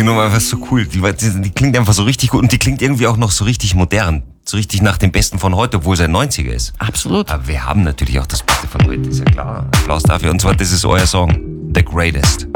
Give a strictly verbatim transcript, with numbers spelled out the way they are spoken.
die Nummer einfach so cool. Die, die, die klingt einfach so richtig gut und die klingt irgendwie auch noch so richtig modern. So richtig nach dem Besten von heute, obwohl es ein neunziger ist. Absolut. Aber wir haben natürlich auch das Beste von heute, ist ja klar. Applaus dafür. Und zwar, das ist euer Song, The Greatest.